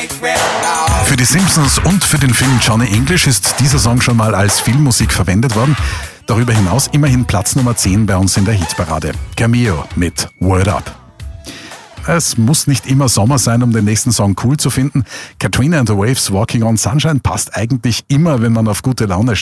Für die Simpsons und für den Film Johnny English ist dieser Song schon mal als Filmmusik verwendet worden. Darüber hinaus immerhin Platz Nummer 10 bei uns in der Hitparade. Cameo mit Word Up. Es muss nicht immer Sommer sein, um den nächsten Song cool zu finden. Katrina and the Waves Walking on Sunshine passt eigentlich immer, wenn man auf gute Laune